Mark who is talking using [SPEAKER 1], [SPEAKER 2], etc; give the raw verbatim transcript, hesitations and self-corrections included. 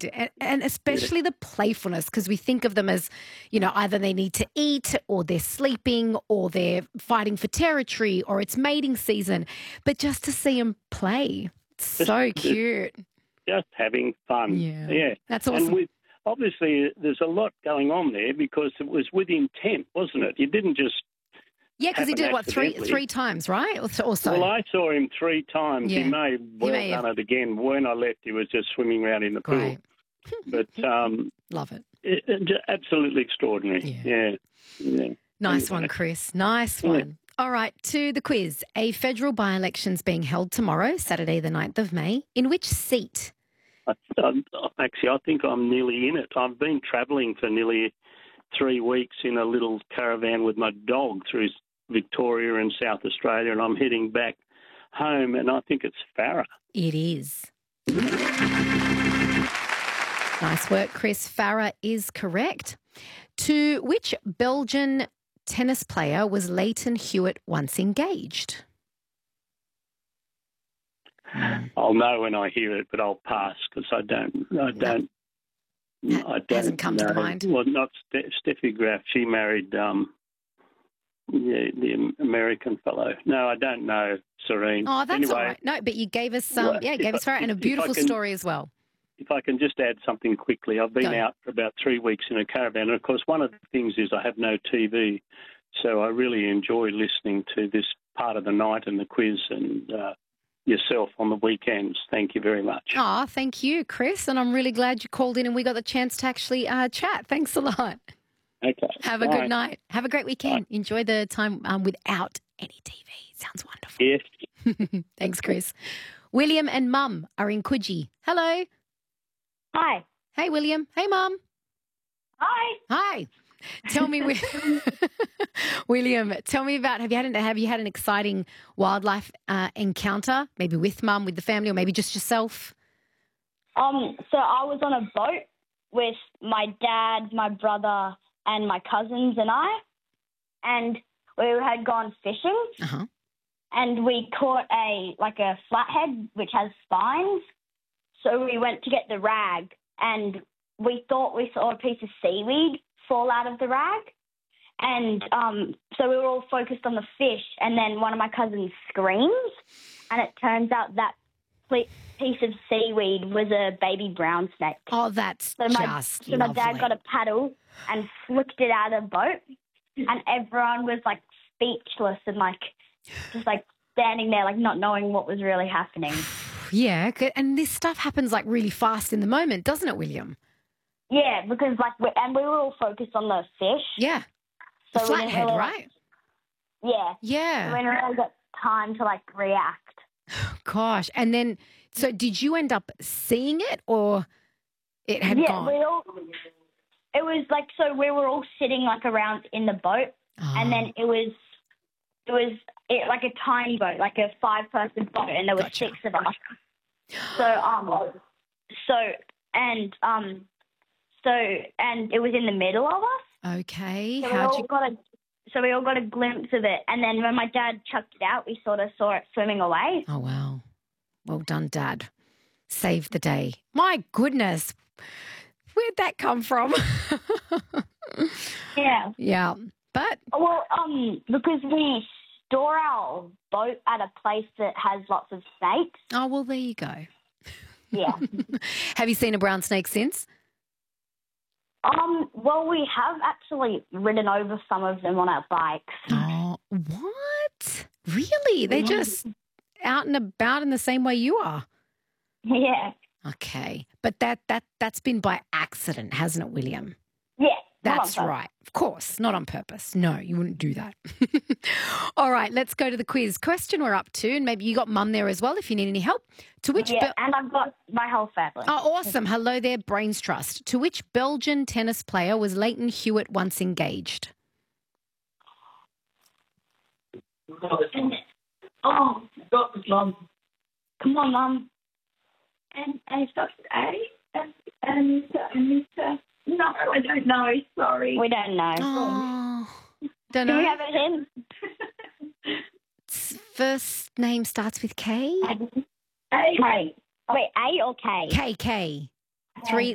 [SPEAKER 1] And, and especially the playfulness, because we think of them as, you know, either they need to eat or they're sleeping or they're fighting for territory or it's mating season. But just to see them play, it's so cute.
[SPEAKER 2] Just having fun.
[SPEAKER 1] Yeah.
[SPEAKER 2] Yeah.
[SPEAKER 1] That's awesome.
[SPEAKER 2] And with, obviously, there's a lot going on there because it was with intent, wasn't it? You didn't just
[SPEAKER 1] Yeah, because he did, what, three
[SPEAKER 2] accidentally.
[SPEAKER 1] three times, right? Or so? Or so.
[SPEAKER 2] Well, I saw him three times.
[SPEAKER 1] Yeah.
[SPEAKER 2] He may have well
[SPEAKER 1] may
[SPEAKER 2] done
[SPEAKER 1] have.
[SPEAKER 2] it again. When I left, he was just swimming around in the
[SPEAKER 1] Great.
[SPEAKER 2] pool. But um,
[SPEAKER 1] Love it.
[SPEAKER 2] it, it, absolutely extraordinary.
[SPEAKER 1] Yeah.
[SPEAKER 2] Yeah. yeah.
[SPEAKER 1] Nice
[SPEAKER 2] Anyway.
[SPEAKER 1] one, Chris. Nice one. All right, to the quiz. A federal by-election's being held tomorrow, Saturday the ninth of May. In which seat?
[SPEAKER 2] I, I, actually, I think I'm nearly in it. I've been travelling for nearly three weeks in a little caravan with my dog through Victoria and South Australia, and I'm heading back home, and I think it's Farah.
[SPEAKER 1] It is. Nice work, Chris. Farah is correct. To which Belgian tennis player was Leighton Hewitt once engaged?
[SPEAKER 2] I'll know when I hear it, but I'll pass because I don't. I don't.
[SPEAKER 1] That
[SPEAKER 2] I don't
[SPEAKER 1] hasn't come to
[SPEAKER 2] know.
[SPEAKER 1] mind.
[SPEAKER 2] Well, not Ste- Steffi Graf. She married um, yeah, the American fellow. No, I don't know, Serene.
[SPEAKER 1] Oh, that's
[SPEAKER 2] anyway,
[SPEAKER 1] all right. No, but you gave us some.
[SPEAKER 2] well,
[SPEAKER 1] yeah, you gave
[SPEAKER 2] if
[SPEAKER 1] us Farah
[SPEAKER 2] I-
[SPEAKER 1] and a
[SPEAKER 2] if I
[SPEAKER 1] beautiful
[SPEAKER 2] can-
[SPEAKER 1] story as well.
[SPEAKER 2] If I can just add something quickly, I've been
[SPEAKER 1] Go.
[SPEAKER 2] out for about three weeks in a caravan, and of course, one of the things is I have no T V, so I really enjoy listening to this part of the night and the quiz and uh, yourself on the weekends. Thank you very much.
[SPEAKER 1] Oh, thank you, Chris. And I'm really glad you called in and we got the chance to actually uh, chat. Thanks a lot.
[SPEAKER 2] Okay.
[SPEAKER 1] Have a
[SPEAKER 2] Bye.
[SPEAKER 1] good night. Have a great weekend. Enjoy the time um, without any T V. Sounds wonderful.
[SPEAKER 2] Yes.
[SPEAKER 1] Thanks, Chris. William and Mum are in Coogee. Hello.
[SPEAKER 3] Hi.
[SPEAKER 1] Hey, William. Hey, Mum.
[SPEAKER 3] Hi.
[SPEAKER 1] Hi. Tell me, Wi- William. Tell me about have you had an, have you had an exciting wildlife uh, encounter? Maybe with Mum, with the family, or maybe just yourself.
[SPEAKER 3] Um, so I was on a boat with my dad, my brother, and my cousins and I, and we had gone fishing,
[SPEAKER 1] Uh huh.
[SPEAKER 3] and we caught a like a flathead which has spines. So we went to get the rag, and we thought we saw a piece of seaweed fall out of the rag, and um, so we were all focused on the fish, and then one of my cousins screams, and it turns out that ple- piece of seaweed was a baby brown snake.
[SPEAKER 1] Oh, that's
[SPEAKER 3] So my,
[SPEAKER 1] just
[SPEAKER 3] so my
[SPEAKER 1] lovely.
[SPEAKER 3] dad got a paddle and flicked it out of the boat, and everyone was like speechless and like just like standing there, like not knowing what was really happening.
[SPEAKER 1] Yeah, c- and this stuff happens like really fast in the moment, doesn't it, William?
[SPEAKER 3] Yeah, because like we and we were all focused on the fish.
[SPEAKER 1] Yeah. The
[SPEAKER 3] So we didn't
[SPEAKER 1] flathead,
[SPEAKER 3] really,
[SPEAKER 1] right?
[SPEAKER 3] Yeah.
[SPEAKER 1] Yeah.
[SPEAKER 3] We didn't really get time to like react.
[SPEAKER 1] Gosh. And then, so did you end up seeing it or it had
[SPEAKER 3] yeah,
[SPEAKER 1] gone?
[SPEAKER 3] we all. It was like so we were all sitting like around in the boat,
[SPEAKER 1] Oh,
[SPEAKER 3] and then it was it was it, like a tiny boat, like a five person boat, and there were
[SPEAKER 1] Gotcha.
[SPEAKER 3] six of us. So um, so and um, so and it was in the middle of us.
[SPEAKER 1] okay.
[SPEAKER 3] So we
[SPEAKER 1] How'd
[SPEAKER 3] all
[SPEAKER 1] you?
[SPEAKER 3] got a so we all got a glimpse of it, and then when my dad chucked it out, we sort of saw it swimming away.
[SPEAKER 1] Oh, wow. Well done, Dad. Saved the day. My goodness. Where'd that come from?
[SPEAKER 3] Yeah.
[SPEAKER 1] Yeah. But,
[SPEAKER 3] Well, um, because we store our boat at a place that has lots of snakes.
[SPEAKER 1] oh, well, there you go.
[SPEAKER 3] Yeah.
[SPEAKER 1] Have you seen a brown snake since?
[SPEAKER 3] um. Well, we have actually ridden over some of them on our bikes.
[SPEAKER 1] Oh, what? Really? They're just out and about in the same way you are?
[SPEAKER 3] Yeah.
[SPEAKER 1] Okay. But that, that, that's been by accident, hasn't it, William?
[SPEAKER 3] Yeah. not on
[SPEAKER 1] That's
[SPEAKER 3] purpose.
[SPEAKER 1] right. Of course, not on purpose. No, you wouldn't do that. All right, let's go to the quiz. Question we're up to, and maybe you got Mum there as well if you need any help. To which
[SPEAKER 3] Yeah,
[SPEAKER 1] Bel-
[SPEAKER 3] and I've got my whole family.
[SPEAKER 1] Oh, awesome. Hello there, Brains Trust. To which Belgian tennis player was Leighton Hewitt once engaged?
[SPEAKER 3] Oh, Mum. Come on, Mum.
[SPEAKER 4] And I started A and and and uh, no, I don't know. Sorry.
[SPEAKER 3] We don't know.
[SPEAKER 1] Oh, don't
[SPEAKER 3] Do we
[SPEAKER 1] know.
[SPEAKER 3] have a hint?
[SPEAKER 1] S- First name starts with K?
[SPEAKER 4] A.
[SPEAKER 3] K. Wait, A or K?
[SPEAKER 1] K, K. Three